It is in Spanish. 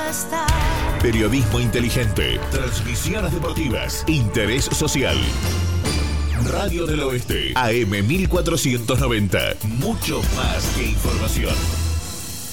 estar. Periodismo inteligente, transmisiones deportivas, interés social. Radio del Oeste, AM 1490. Mucho más que información.